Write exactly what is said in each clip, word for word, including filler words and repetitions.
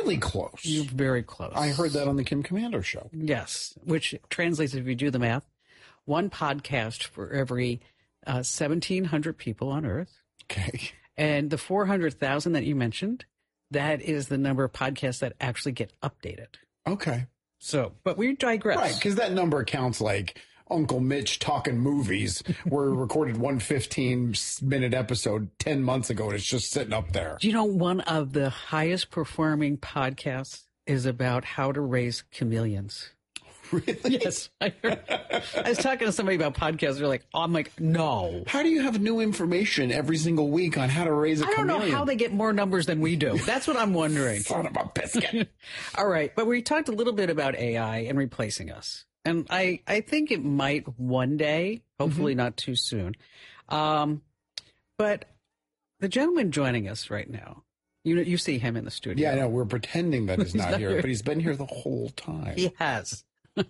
really close. You're very close. I heard that on the Kim Komando show. Yes, which translates, if you do the math, one podcast for every uh, seventeen hundred people on Earth. Okay. And the four hundred thousand that you mentioned, that is the number of podcasts that actually get updated. Okay. So, but we digress. Right, because that number counts like Uncle Mitch talking movies where we recorded one fifteen-minute episode ten months ago, and it's just sitting up there. Do you know one of the highest performing podcasts is about how to raise chameleons? Really? Yes. I, heard, I was talking to somebody about podcasts. They're like, oh, I'm like, no. How do you have new information every single week on how to raise a I don't chameleon? know how they get more numbers than we do. That's what I'm wondering. Son of a biscuit. All right. But we talked a little bit about A I and replacing us. And I, I think it might one day, hopefully mm-hmm. not too soon. Um, but the gentleman joining us right now, you know, you see him in the studio. Yeah, I know. We're pretending that he's, he's not, not here, here, but he's been here the whole time. He has.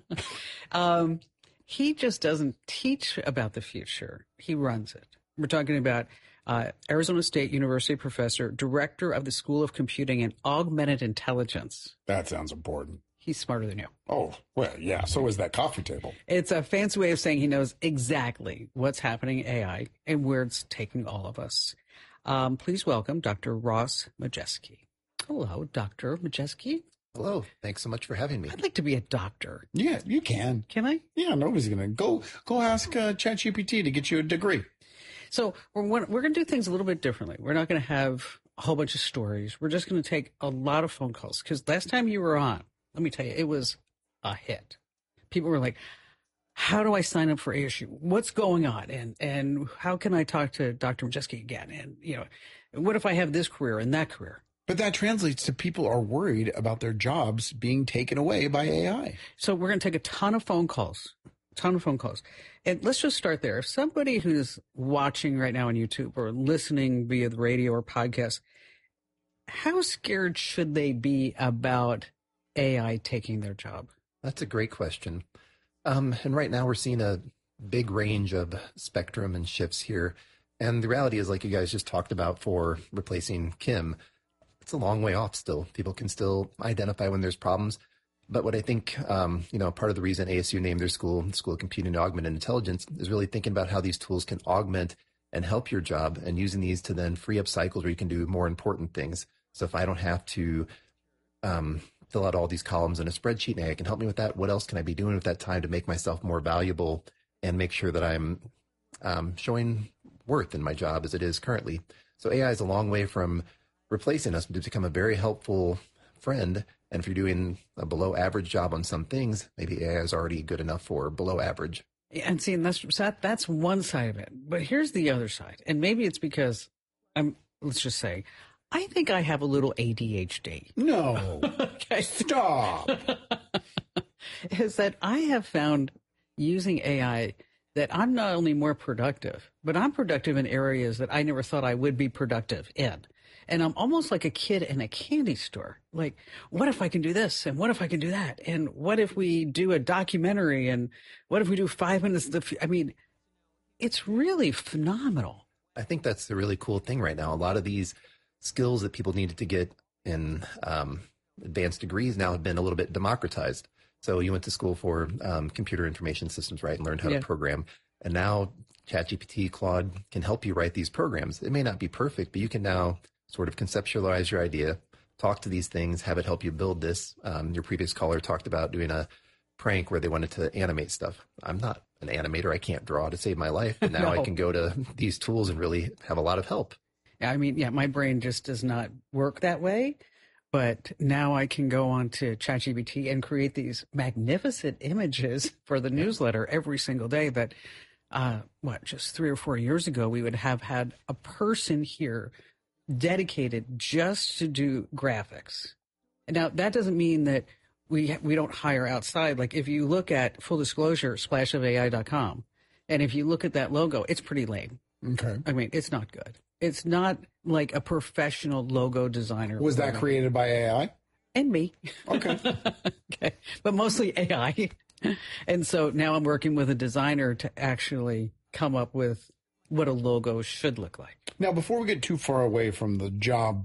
um, he just doesn't teach about the future. He runs it. We're talking about uh, Arizona State University professor, director of the School of Computing and Augmented Intelligence. That sounds important. He's smarter than you. Oh, well, yeah. So is that coffee table. It's a fancy way of saying he knows exactly what's happening in A I and where it's taking all of us. Um, please welcome Doctor Ross Majeski. Hello, Doctor Majeski. Hello. Thanks so much for having me. I'd like to be a doctor. Yeah, you can. Can I? Yeah, nobody's going to. Go Go ask uh, ChatGPT to get you a degree. So we're, we're going to do things a little bit differently. We're not going to have a whole bunch of stories. We're just going to take a lot of phone calls because last time you were on, let me tell you, it was a hit. People were like, how do I sign up for A S U? What's going on? And, and how can I talk to Doctor Majeski again? And, you know, what if I have this career and that career? But that translates to people are worried about their jobs being taken away by A I. So we're going to take a ton of phone calls, ton of phone calls. And let's just start there. If somebody who's watching right now on YouTube or listening via the radio or podcast, how scared should they be about A I taking their job? That's a great question. Um, and right now we're seeing a big range of spectrum and shifts here. And the reality is, like you guys just talked about for replacing Kim, it's a long way off still. People can still identify when there's problems. But what I think, um, you know, part of the reason A S U named their school, the School of Computing and Augmented Intelligence, is really thinking about how these tools can augment and help your job and using these to then free up cycles where you can do more important things. So if I don't have to um, fill out all these columns in a spreadsheet and A I can help me with that, what else can I be doing with that time to make myself more valuable and make sure that I'm um, showing worth in my job as it is currently? So A I is a long way from replacing us, but to become a very helpful friend. And if you're doing a below average job on some things, maybe A I is already good enough for below average. And see, and that's, that's one side of it. But here's the other side. And maybe it's because I'm, let's just say, I think I have a little A D H D. No. Okay. Stop. Is that I have found using A I that I'm not only more productive, but I'm productive in areas that I never thought I would be productive in. And I'm almost like a kid in a candy store. Like, what if I can do this? And what if I can do that? And what if we do a documentary? And what if we do five minutes? Of the, I mean, it's really phenomenal. I think that's the really cool thing right now. A lot of these skills that people needed to get in um, advanced degrees now have been a little bit democratized. So you went to school for um, computer information systems, right, and learned how yeah. to program. And now ChatGPT, Claude can help you write these programs. It may not be perfect, but you can now sort of conceptualize your idea, talk to these things, have it help you build this. Um, your previous caller talked about doing a prank where they wanted to animate stuff. I'm not an animator. I can't draw to save my life. But now no. I can go to these tools and really have a lot of help. I mean, yeah, my brain just does not work that way. But now I can go on to ChatGPT and create these magnificent images for the newsletter every single day that, uh, what, just three or four years ago, we would have had a person here dedicated just to do graphics. Now, that doesn't mean that we we don't hire outside. Like, if you look at, full disclosure, splash of A I dot com, and if you look at that logo, it's pretty lame. Okay. I mean, it's not good. It's not like a professional logo designer. Was that created by A I? And me. Okay. Okay. But mostly A I. And so now I'm working with a designer to actually come up with what a logo should look like. Now, before we get too far away from the job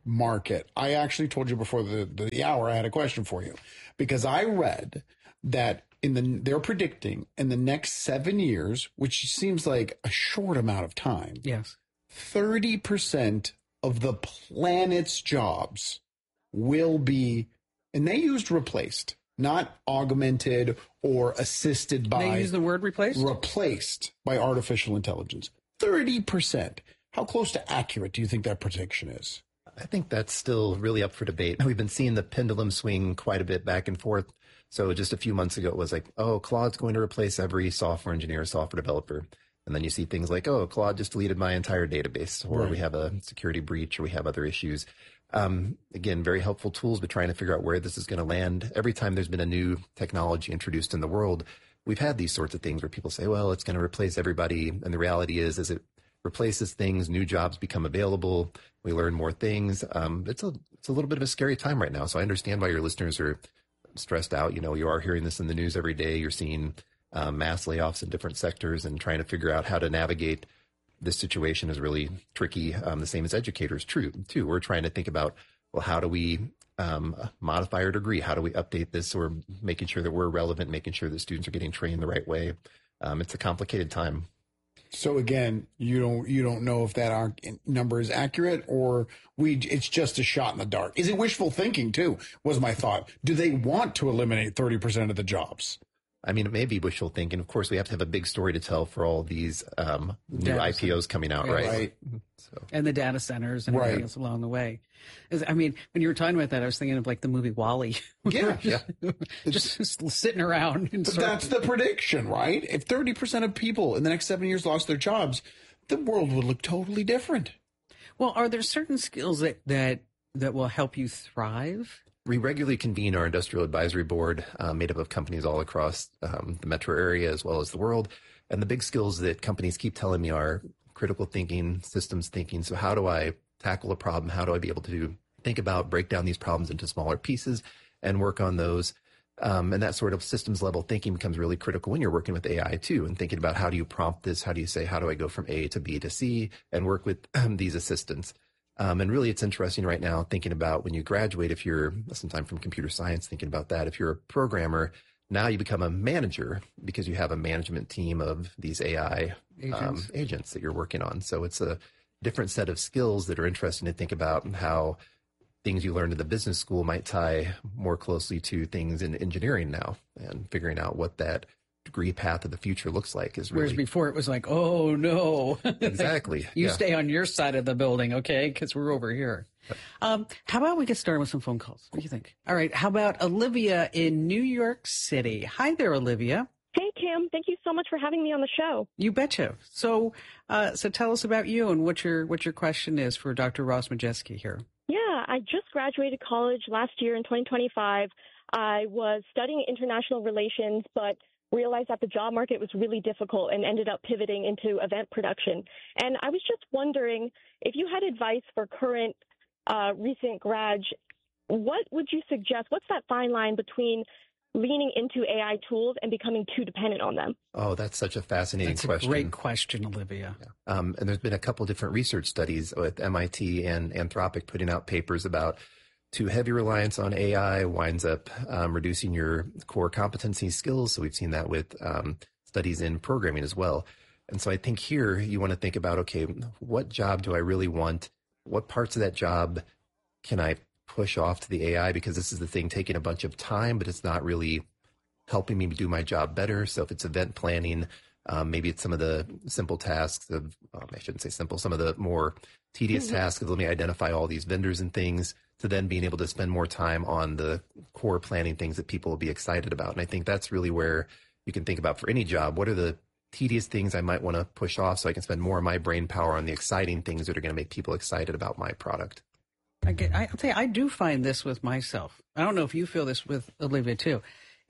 market. I actually told you before the, the hour I had a question for you, because I read that in the they're predicting in the next seven years, which seems like a short amount of time, Yes. thirty percent of the planet's jobs will be, and they used replaced, not augmented or assisted by. They use the word replaced? Replaced by artificial intelligence. thirty percent. How close to accurate do you think that prediction is? I think that's still really up for debate. We've been seeing the pendulum swing quite a bit back and forth. So just a few months ago, it was like, oh, Claude's going to replace every software engineer, software developer. And then you see things like, oh, Claude just deleted my entire database, or Right. we have a security breach, or we have other issues. Um, again, very helpful tools, but trying to figure out where this is going to land. Every time there's been a new technology introduced in the world, we've had these sorts of things where people say, well, it's going to replace everybody. And the reality is, as it replaces things, new jobs become available. We learn more things. Um, it's a it's a little bit of a scary time right now. So I understand why your listeners are stressed out. You know, you are hearing this in the news every day. You're seeing uh, mass layoffs in different sectors, and trying to figure out how to navigate this situation is really tricky. Um, the same as educators, true, too. We're trying to think about, well, how do we um, modify our degree? How do we update this? Or making sure that we're relevant, making sure that students are getting trained the right way. Um, it's a complicated time. So again, you don't you don't know if that ar- number is accurate, or we it's just a shot in the dark. Is it wishful thinking too? Was my thought. Do they want to eliminate thirty percent of the jobs? I mean, it may be wishful thinking. Of course, we have to have a big story to tell for all these um, new Data I P Os coming out, Yeah, right? Right. So And the data centers and everything Right. else along the way. Is- I mean, when you were talking about that, I was thinking of like the movie WALL-E. Yeah, yeah. just, just sitting around. In But circles. that's the prediction, right? If thirty percent of people in the next seven years lost their jobs, the world would look totally different. Well, are there certain skills that, that, that will help you thrive? We regularly convene our industrial advisory board, uh, made up of companies all across um, the metro area as well as the world. And the big skills that companies keep telling me are critical thinking, systems thinking. So how do I tackle a problem? How do I be able to think about, break down these problems into smaller pieces and work on those? Um, and that sort of systems level thinking becomes really critical when you're working with A I too, and thinking about how do you prompt this? How do you say, how do I go from A to B to C, and work with um, these assistants? Um, and really, it's interesting right now thinking about when you graduate, if you're sometime from computer science, thinking about that. If you're a programmer, now you become a manager because you have a management team of these A I Agents. um, agents that you're working on. So it's a different set of skills that are interesting to think about, and how things you learned in the business school might tie more closely to things in engineering now, and figuring out what that degree path of the future looks like is Whereas really before it was like, oh no. exactly. You yeah. stay on your side of the building, okay? Because we're over here. Um, how about we get started with some phone calls? What do you think? All right. How about Olivia in New York City? Hi there, Olivia. Hey, Kim. Thank you so much for having me on the show. You betcha. So, uh, so tell us about you and what your what your question is for Doctor Ross Majeski here. Yeah, I just graduated college last year in twenty twenty-five. I was studying international relations, but realized that the job market was really difficult and ended up pivoting into event production. And I was just wondering if you had advice for current uh, recent grads, what would you suggest? What's that fine line between leaning into A I tools and becoming too dependent on them? Oh, that's such a fascinating That's question. a great question, Olivia. Yeah. Um, and there's been a couple different research studies with M I T and Anthropic putting out papers about too heavy reliance on A I winds up um, reducing your core competency skills. So we've seen that with um, studies in programming as well. And so I think here you want to think about, okay, what job do I really want? What parts of that job can I push off to the A I? Because this is the thing, taking a bunch of time, but it's not really helping me do my job better. So if it's event planning, um, maybe it's some of the simple tasks of, um, I shouldn't say simple, some of the more tedious mm-hmm. tasks of let me identify all these vendors and things, to then being able to spend more time on the core planning things that people will be excited about. And I think that's really where you can think about for any job. What are the tedious things I might want to push off so I can spend more of my brain power on the exciting things that are going to make people excited about my product? I get, I'll tell you, I do find this with myself. I don't know if you feel this with Olivia too,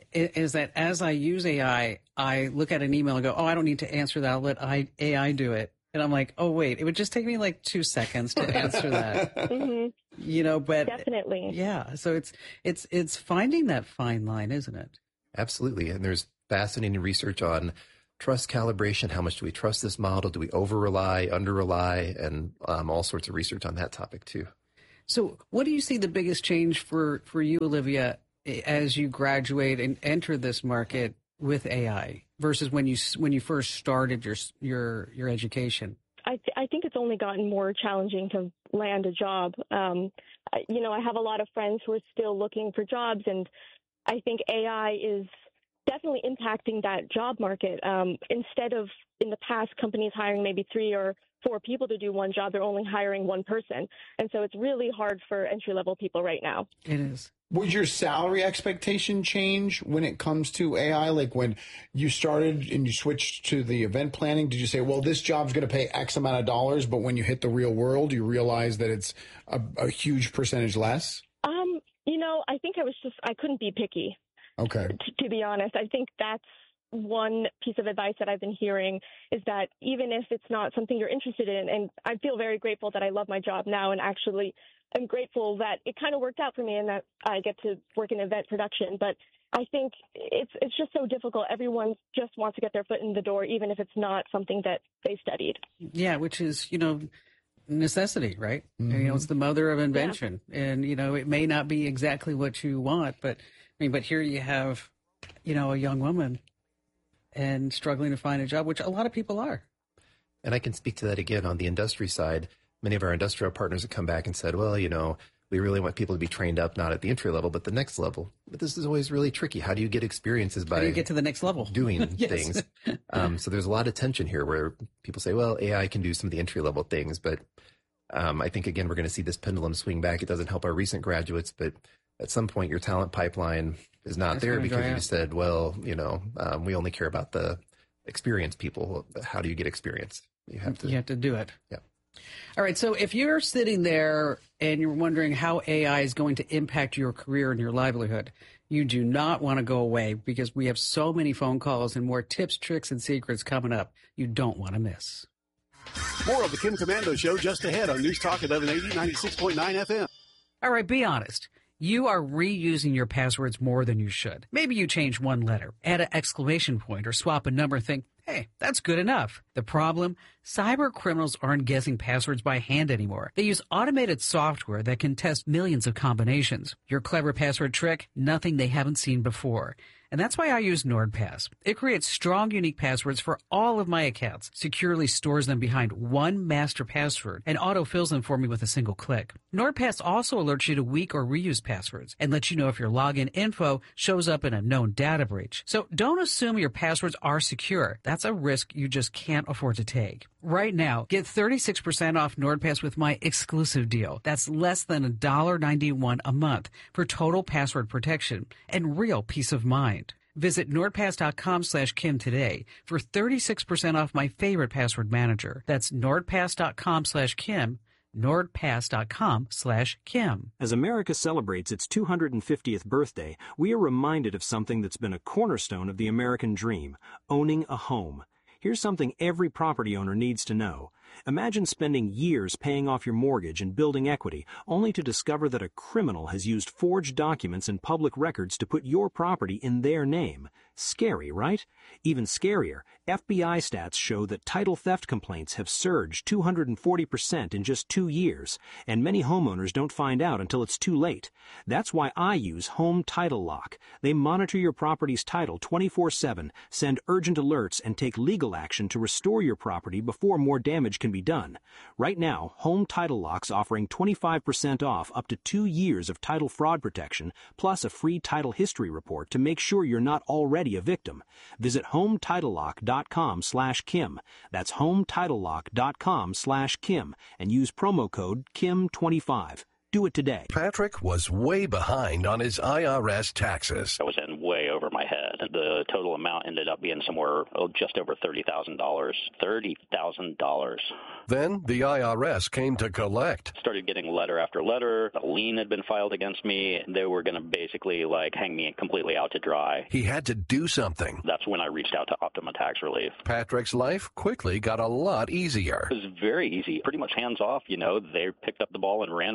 is that as I use A I, I look at an email and go, oh, I don't need to answer that. I'll let A I do it. And I'm like, oh, wait, it would just take me like two seconds to answer that. Mm-hmm. You know, but definitely. Yeah. So it's, it's, it's finding that fine line, isn't it? Absolutely. And there's fascinating research on trust calibration. How much do we trust this model? Do we over rely, under rely, and um, all sorts of research on that topic too. So what do you see the biggest change for, for you, Olivia, as you graduate and enter this market with A I versus when you when you first started your your your education? I, th- I think it's only gotten more challenging to land a job. Um, I, you know, I have a lot of friends who are still looking for jobs, and I think A I is definitely impacting that job market. Um, instead of in the past companies hiring maybe three or four people to do one job, they're only hiring one person. And so it's really hard for entry-level people right now. It is. Would your salary expectation change when it comes to A I? Like when you started and you switched to the event planning, did you say, well, this job's going to pay X amount of dollars, but when you hit the real world, you realize that it's a, a huge percentage less? Um, you know, I think I was just, I couldn't be picky. Okay. T- to be honest, I think that's one piece of advice that I've been hearing is that even if it's not something you're interested in, and I feel very grateful that I love my job now, and actually I'm grateful that it kind of worked out for me and that I get to work in event production. But I think it's it's just so difficult. Everyone just wants to get their foot in the door, even if it's not something that they studied. Yeah, which is, you know, necessity, right? Mm-hmm. And, you know, it's the mother of invention. Yeah. And, you know, it may not be exactly what you want, but I mean, but here you have, you know, a young woman and struggling to find a job, which a lot of people are. And I can speak to that again on the industry side. Many of our industrial partners have come back and said, well, you know, we really want people to be trained up, not at the entry level, but the next level. But this is always really tricky. How do you get experiences by How do you get to the next level? Doing things? Um, so there's a lot of tension here where people say, well, A I can do some of the entry level things, but um, I think, again, we're going to see this pendulum swing back. It doesn't help our recent graduates, but at some point your talent pipeline is not That's there because you out. said, well, you know, um, we only care about the experienced people. How do you get experience? You have to, you have to do it. Yeah. All right. So if you're sitting there and you're wondering how A I is going to impact your career and your livelihood, you do not want to go away because we have so many phone calls and more tips, tricks, and secrets coming up you don't want to miss. More of the Kim Komando Show just ahead on News Talk eleven eighty, ninety-six point nine F M. All right. Be honest. You are reusing your passwords more than you should. Maybe you change one letter, add an exclamation point, or swap a number and think, hey, that's good enough. The problem? Cyber criminals aren't guessing passwords by hand anymore. They use automated software that can test millions of combinations. Your clever password trick? Nothing they haven't seen before. And that's why I use NordPass. It creates strong, unique passwords for all of my accounts, securely stores them behind one master password, and autofills them for me with a single click. NordPass also alerts you to weak or reused passwords and lets you know if your login info shows up in a known data breach. So don't assume your passwords are secure. That's a risk you just can't afford to take. Right now, get thirty-six percent off NordPass with my exclusive deal. That's less than one dollar ninety-one a month for total password protection and real peace of mind. Visit nordpass.com slash Kim today for thirty-six percent off my favorite password manager. That's nordpass.com slash Kim, nordpass.com slash Kim. As America celebrates its two hundred fiftieth birthday, we are reminded of something that's been a cornerstone of the American dream, owning a home. Here's something every property owner needs to know. Imagine spending years paying off your mortgage and building equity, only to discover that a criminal has used forged documents and public records to put your property in their name. Scary, right? Even scarier, F B I stats show that title theft complaints have surged two hundred forty percent in just two years, and many homeowners don't find out until it's too late. That's why I use Home Title Lock. They monitor your property's title twenty-four seven, send urgent alerts, and take legal action to restore your property before more damage can be done. Right now, Home Title Lock's offering twenty-five percent off up to two years of title fraud protection, plus a free title history report to make sure you're not already a victim. Visit HometitleLock.com slash Kim. That's HometitleLock.com slash Kim and use promo code Kim twenty-five. Do it today. Patrick was way behind on his I R S taxes. I was in way over my head. The total amount ended up being somewhere oh, just over thirty thousand dollars. thirty thousand dollars. Then the I R S came to collect. Started getting letter after letter. A lien had been filed against me. They were going to basically like hang me completely out to dry. He had to do something. That's when I reached out to Optima Tax Relief. Patrick's life quickly got a lot easier. It was very easy. Pretty much hands off, you know. They picked up the ball and ran with it. And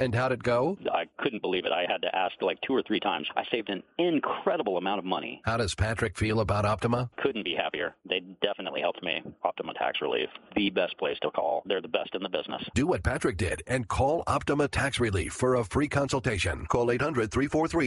And how'd it go? I couldn't believe it. I had to ask like two or three times. I saved an incredible amount of money. How does Patrick feel about Optima? Couldn't be happier. They definitely helped me. Optima Tax Relief, the best place to call. They're the best in the business. Do what Patrick did and call Optima Tax Relief for a free consultation. Call eight hundred, three four three